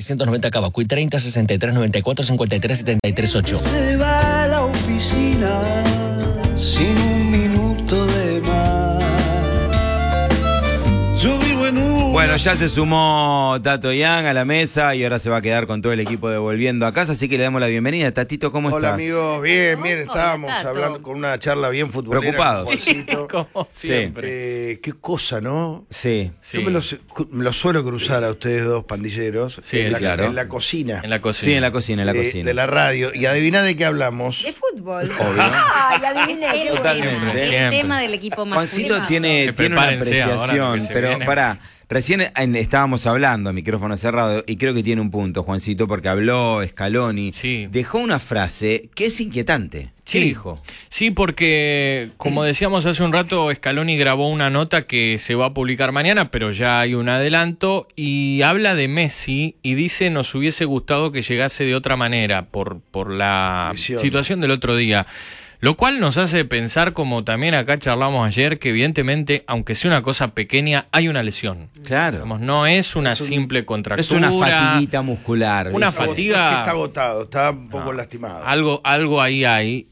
690 Cavacuy 30 63 94 53 73 8. Se va a la oficina sin un minuto de más. Yo vivo en un... Bueno, ya se sumó Tato Yang a la mesa y ahora se va a quedar con todo el equipo de Volviendo a Casa, así que le damos la bienvenida. Tatito, ¿cómo estás? Hola amigos, bien, estábamos Tato. hablando con una charla bien futbolera. Preocupados. con Juancito. Como siempre. Qué cosa, ¿no? Sí. Yo me los suelo cruzar a ustedes dos pandilleros Sí, en, claro. en la cocina. En la cocina. Sí, en la cocina, de la radio. Y adivina de qué hablamos. De fútbol. Obvio. Ay, adiviné. Totalmente. El Siempre. tema del equipo masculino. Juancito tiene una prepárense ahora apreciación, que se pero viene. pará. Recién estábamos hablando a micrófono cerrado y creo que tiene un punto, Juancito, porque habló Scaloni. Sí. Dejó una frase que es inquietante. ¿Qué dijo? Sí, porque como decíamos hace un rato, Scaloni grabó una nota que se va a publicar mañana, pero ya hay un adelanto, y habla de Messi y dice nos hubiese gustado que llegase de otra manera por la Visión. situación del otro día. Lo cual nos hace pensar, como también acá charlamos ayer, que evidentemente, aunque sea una cosa pequeña, hay una lesión. Claro. Digamos, no es una simple Es contractura. una fatiguita muscular. Una ¿viste? fatiga. Que está agotado, está un poco lastimado. Algo ahí hay,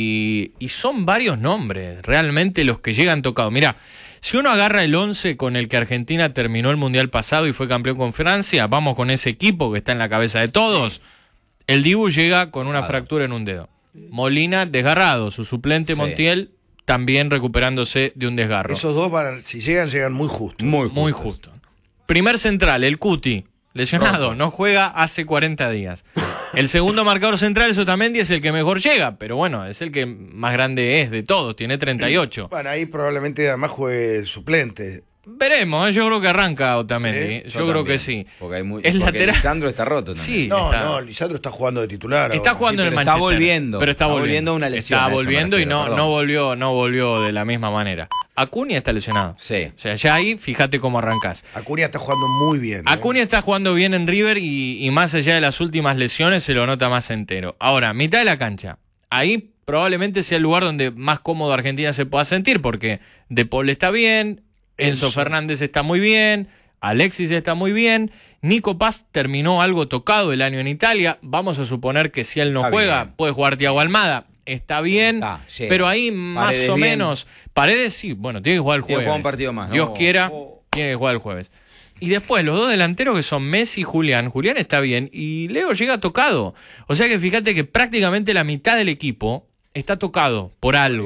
y son varios nombres realmente los que llegan tocados. Mirá, si uno agarra el 11 con el que Argentina terminó el Mundial pasado y fue campeón con Francia, vamos con ese equipo que está en la cabeza de todos. El Dibu llega con una fractura en un dedo. Molina desgarrado, su suplente Sí. Montiel también recuperándose de un desgarro. Esos dos, si llegan muy justo. Muy justo. Primer central, el Cuti, lesionado, Rojo. no juega hace 40 días. El segundo marcador central, eso también es el que mejor llega, pero bueno, es el que más grande es de todos, tiene 38. Bueno, ahí probablemente además juegue suplente. Veremos, yo creo que arranca Otamendi, Sí, yo creo que sí. Porque, Es porque lateral. Lisandro está roto también. Sí, No, Lisandro está jugando de titular. Está ahora. jugando en el pero está Manchester. volviendo. Pero está Está volviendo. volviendo a una lesión, Está a eso me volviendo y refiero, perdón. no volvió de la misma manera. Acuña está lesionado. Sí. O sea, ya ahí, fíjate cómo arrancás. Acuña está jugando muy bien. Acuña está jugando bien en River y más allá de las últimas lesiones se lo nota más entero. Ahora, mitad de la cancha. Ahí probablemente sea el lugar donde más cómodo Argentina se pueda sentir, porque De Paul está bien, Enzo Fernández está muy bien, Alexis está muy bien, Nico Paz terminó algo tocado el año en Italia, vamos a suponer que si él no Está juega, bien. puede jugar Thiago Almada, está bien, Llega. pero ahí más Paredes o bien. menos, Paredes sí, bueno, tiene que jugar el Tiene que jueves. jugar un partido más, ¿no? Dios quiera, tiene que jugar el jueves. Y después los dos delanteros que son Messi y Julián. Julián está bien y Leo llega tocado. O sea que fíjate que prácticamente la mitad del equipo está tocado por algo.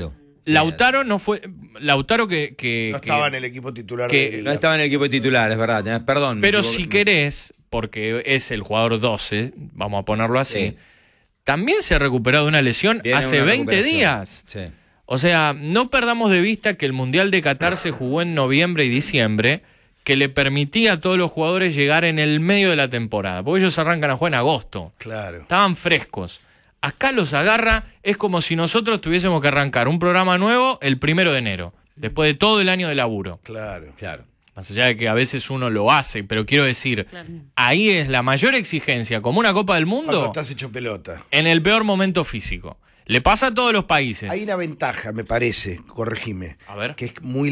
Lautaro no fue. Lautaro que No estaba en el equipo titular. No estaba en el equipo titular, es verdad. Perdón. Pero me equivoqué. si querés, porque es el jugador 12, vamos a ponerlo así, Sí. también se ha recuperado de una lesión Viene hace una 20 recuperación. días. Sí. O sea, no perdamos de vista que el Mundial de Qatar se jugó en noviembre y diciembre, que le permitía a todos los jugadores llegar en el medio de la temporada, porque ellos arrancan a jugar en agosto. Claro. Estaban frescos. Acá los agarra, es como si nosotros tuviésemos que arrancar un programa nuevo el 1 de enero, después de todo el año de laburo. Claro. Más allá de que a veces uno lo hace, pero quiero decir, ahí es la mayor exigencia, como una Copa del Cuando Mundo, estás hecho pelota. en el peor momento físico. Le pasa a todos los países. Hay una ventaja, me parece, corregime. A ver. Que es muy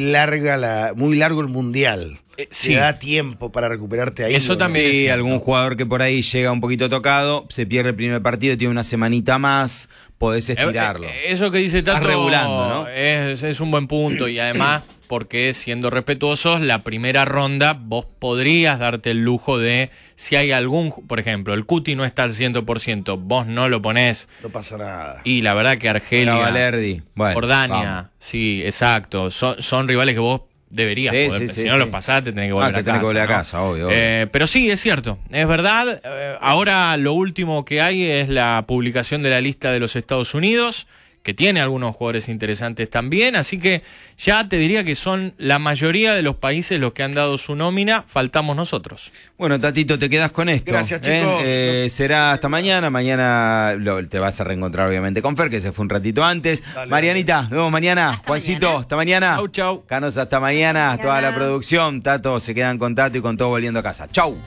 largo el mundial. Sí. Te da tiempo para recuperarte ahí. Eso ¿no? también es Sí, cierto. algún jugador que por ahí llega un poquito tocado, se pierde el primer partido, tiene una semanita más, podés estirarlo. Eso que dice Tato Estás regulando, ¿no? es un buen punto, y además, porque siendo respetuosos, la primera ronda vos podrías darte el lujo de, si hay algún, por ejemplo, el Cuti no está al 100%, vos no lo ponés, No pasa nada. y la verdad que Argelia, Era Valerdi. Bueno, Jordania, vamos. sí, exacto, son rivales que vos deberías Sí, poder, sí, si sí, no sí. los pasaste tenés que volver te a tenés casa. que volver a ¿no? casa, obvio. Pero sí, es cierto, es verdad. Ahora lo último que hay es la publicación de la lista de los Estados Unidos, que tiene algunos jugadores interesantes también, así que ya te diría que son la mayoría de los países los que han dado su nómina, faltamos nosotros. Bueno, Tatito, te quedas con esto. Gracias, chicos. Será hasta mañana. Mañana te vas a reencontrar, obviamente, con Fer, que se fue un ratito antes. Dale, Marianita, nos vemos mañana. Hasta Juancito, mañana. hasta mañana. Chau, chau. Canos, hasta mañana. Hasta Toda la mañana. producción. Tato, se quedan con Tato y con todo volviendo a casa. Chau.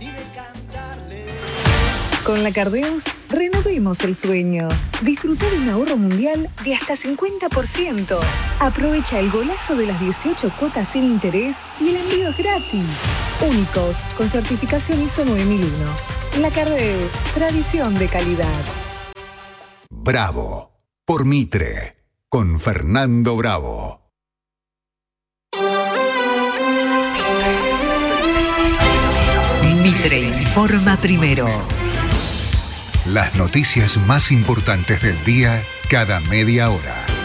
Con la Cardeus, renovemos el sueño. Disfruta de un ahorro mundial de hasta 50%. Aprovecha el golazo de las 18 cuotas sin interés y el envío es gratis. Únicos, con certificación ISO 9001. Lacardés, tradición de calidad. Bravo, por Mitre, con Fernando Bravo. Mitre informa primero. Las noticias más importantes del día cada media hora.